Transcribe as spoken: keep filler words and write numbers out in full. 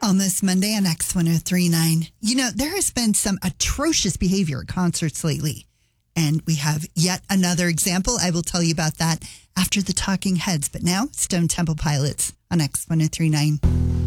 On this Monday on X one oh three point nine, you know, there has been some atrocious behavior at concerts lately. And we have yet another example. I will tell you about that after the Talking Heads. But now, Stone Temple Pilots on X one oh three point nine.